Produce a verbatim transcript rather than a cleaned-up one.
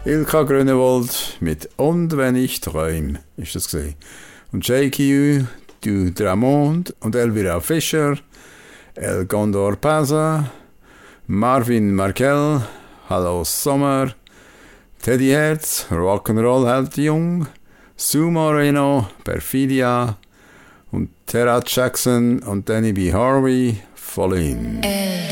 Ilka Grünewold mit «Und wenn ich träum» ist das gesehen. Und J Q, Du Dramond und Elvira Fischer, El Gondor Paza, Marvin Markel, Hallo Sommer, Teddy Herz, Rock'n'Roll hält jung, Sue Moreno, Perfidia und Terra Jackson und Danny B. Harvey, Fall in.